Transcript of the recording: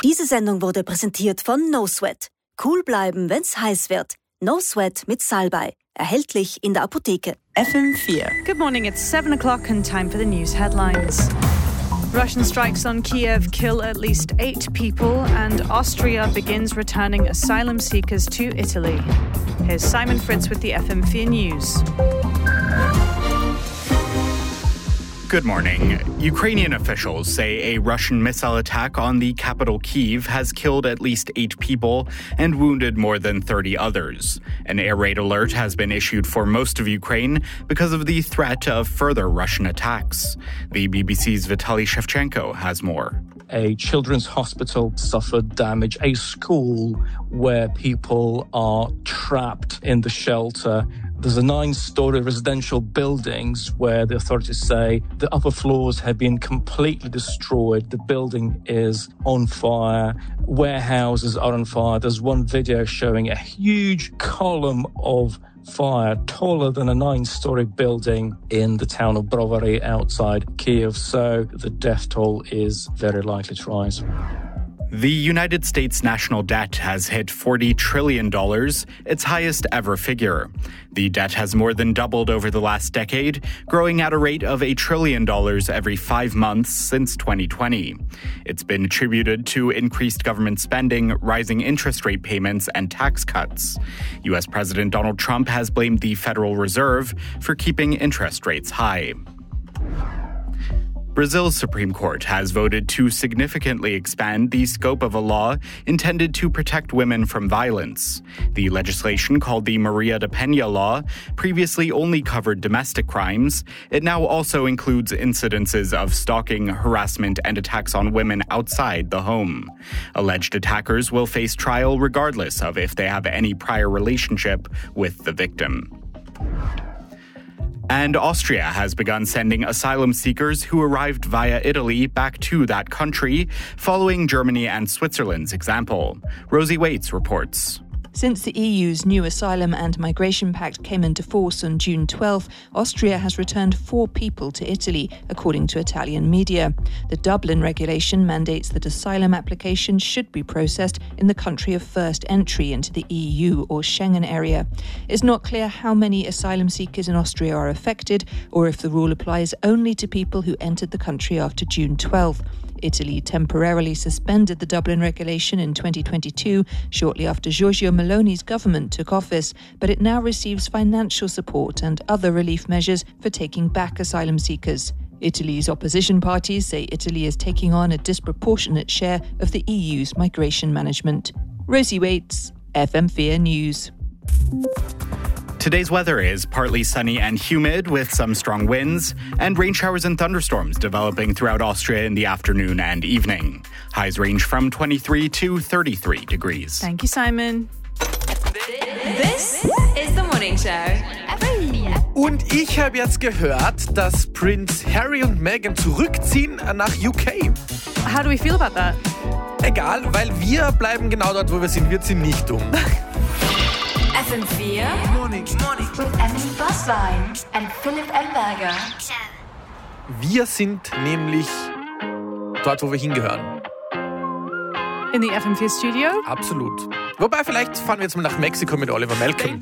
Diese Sendung wurde präsentiert von No Sweat. Cool bleiben, wenn's heiß wird. No Sweat mit Salbei. Erhältlich in der Apotheke. FM4. Good morning, it's 7 o'clock and time for the news headlines. Russian strikes on Kiev kill at least 8 people and Austria begins returning asylum seekers to Italy. Here's Simon Fritz with the FM4 News. Good morning. Ukrainian officials say a Russian missile attack on the capital Kyiv has killed at least 8 people and wounded more than 30 others. An air raid alert has been issued for most of Ukraine because of the threat of further Russian attacks. The BBC's Vitaly Shevchenko has more. A children's hospital suffered damage. A school where people are trapped in the shelter. There's a 9-story residential buildings where the authorities say the upper floors have been completely destroyed. The building is on fire. Warehouses are on fire. There's one video showing a huge column of fire taller than a 9-story building in the town of Brovary outside Kyiv. So the death toll is very likely to rise. The United States national debt has hit $40 trillion, its highest ever figure. The debt has more than doubled over the last decade, growing at a rate of $1 trillion every 5 months since 2020. It's been attributed to increased government spending, rising interest rate payments, and tax cuts. U.S. President Donald Trump has blamed the Federal Reserve for keeping interest rates high. Brazil's Supreme Court has voted to significantly expand the scope of a law intended to protect women from violence. The legislation, called the Maria da Penha Law, previously only covered domestic crimes. It now also includes incidences of stalking, harassment, and attacks on women outside the home. Alleged attackers will face trial regardless of if they have any prior relationship with the victim. And Austria has begun sending asylum seekers who arrived via Italy back to that country, following Germany and Switzerland's example. Rosie Waits reports. Since the EU's new Asylum and Migration Pact came into force on June 12, Austria has returned 4 people to Italy, according to Italian media. The Dublin regulation mandates that asylum applications should be processed in the country of first entry into the EU or Schengen area. It's not clear how many asylum seekers in Austria are affected, or if the rule applies only to people who entered the country after June 12. Italy temporarily suspended the Dublin regulation in 2022, shortly after Giorgia Meloni's government took office, but it now receives financial support and other relief measures for taking back asylum seekers. Italy's opposition parties say Italy is taking on a disproportionate share of the EU's migration management. Rosie Waits, FM4 News. Today's weather is partly sunny and humid with some strong winds, and rain showers and thunderstorms developing throughout Austria in the afternoon and evening. Highs range from 23 to 33 degrees. Thank you, Simon. This is the morning show. Und ich habe jetzt gehört, dass Prince Harry und Meghan zurückziehen nach UK. How do we feel about that? Egal, weil wir bleiben genau dort, wo wir sind. Wir ziehen nicht um. FM4 Morning with Emily Bosswein and Philipp Elberger. Wir sind nämlich dort, wo wir hingehören. In the FM4 studio? Absolut. Wobei, vielleicht fahren wir jetzt mal nach Mexiko mit Oliver Malcolm.